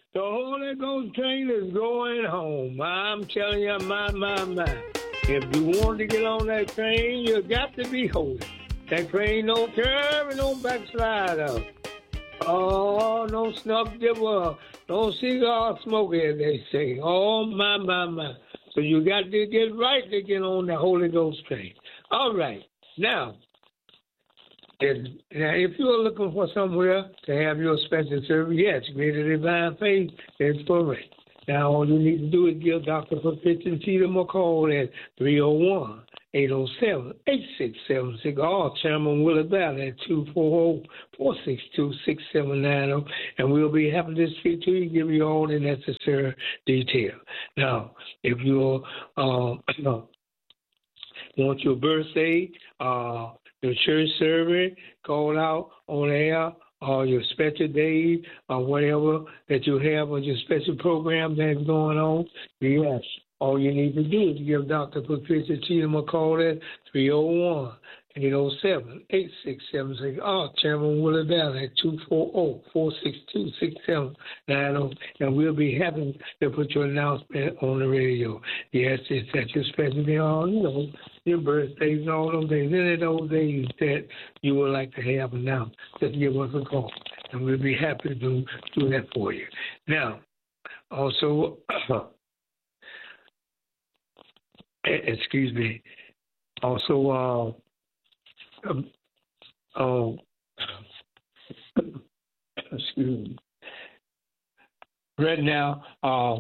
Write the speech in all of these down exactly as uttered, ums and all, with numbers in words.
The Holy Ghost train is going home. I'm telling you, my, my, my. If you want to get on that train, you got to be holy. That train don't curve and don't backslide up. Oh, no snuff dipper, no cigar smoker, as they say. Oh, my, my, my. So you got to get right to get on the Holy Ghost train. All right. Now, if, now, if you're looking for somewhere to have your special service, yes, Greater Divine Faith is correct. Now, all you need to do is give Doctor Patricia Cheatham a call at three oh one, eight oh seven, eight six seven six, or Chairman Willie Ballard at two four zero, four six two, six seven nine zero, and we'll be happy to speak to you, give you all the necessary detail. Now, if you uh, want your birthday, uh, your church service, call out on air, or your special days, or whatever that you have, or your special program that's going on, yes. All you need to do is give Doctor Patricia Cheatham a call at three oh one, eight oh seven, eight six seven six, or Chairman Willie Ballard at two four zero, four six two, six seven nine zero, and we'll be happy to put your announcement on the radio. Yes, it's at your special day, on, you know, your birthdays and all those days, any of those days that you would like to have announced, just give us a call, and we'll be happy to do, do that for you. Now, also, excuse me, also, uh, um, uh, excuse me, right now, uh,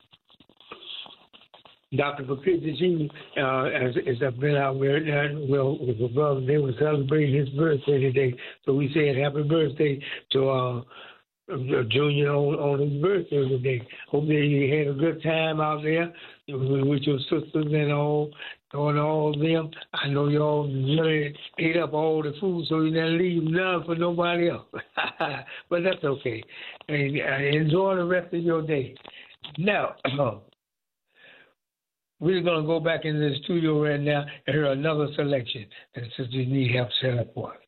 Doctor Patricia Cheatham, uh, as, as I've been out there, uh, well, with the brother, they were celebrating his birthday today, so we said happy birthday to uh, Junior on, on his birthday today. Hope that you had a good time out there with your sisters and all, and all of them. I know y'all really ate up all the food, so you didn't leave none for nobody else. But that's okay. And, uh, enjoy the rest of your day. Now, we're going to go back into the studio right now and hear another selection that Sister need help set up for us.